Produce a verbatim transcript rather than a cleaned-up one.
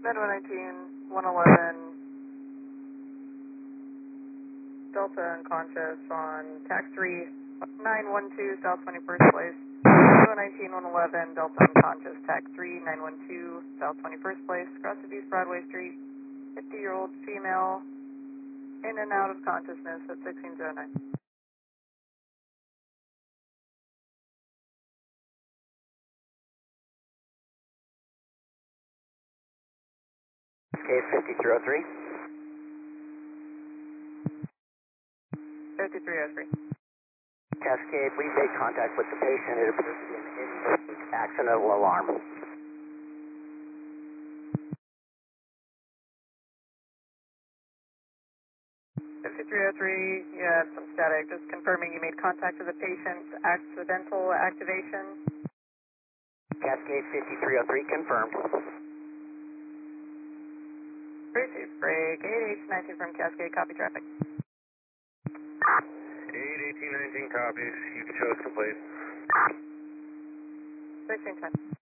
Med one nineteen, one eleven, Delta unconscious on tax three, nine one two South twenty-first Place. Med one nineteen, one eleven, Delta unconscious, tax three, nine one two South twenty-first Place. Across of East Broadway Street, fifty-year-old female, in and out of consciousness at sixteen oh nine. Case fifty-three oh three. fifty-three oh three. Cascade, we made contact with the patient. It appears to be an inverted accidental alarm. fifty-three oh three, you had some static. Just confirming you made contact with the patient. Accidental activation. Cascade fifty-three oh three confirmed. Receive break eight H nineteen from Cascade, copy traffic. eight eighteen nineteen copies. You can show us complete. sixteen ten.